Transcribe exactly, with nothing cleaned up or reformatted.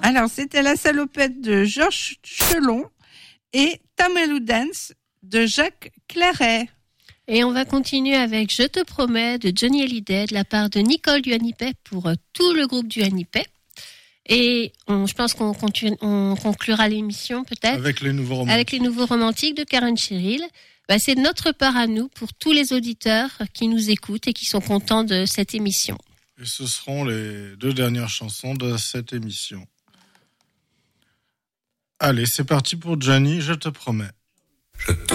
Alors, c'était La Salopette de Georges Chelon et Tamelou Dance de Jacques Claret. Et on va continuer avec Je te promets de Johnny Hallyday de la part de Nicole Duhanipet pour tout le groupe Duhanipet. Et on, je pense qu'on continue, on conclura l'émission peut-être avec les nouveaux romantiques, avec les nouveaux romantiques de Karen Cheryl. Bah, c'est notre part à nous pour tous les auditeurs qui nous écoutent et qui sont contents de cette émission. Et ce seront les deux dernières chansons de cette émission. Allez, c'est parti pour Johnny, je te promets. Je te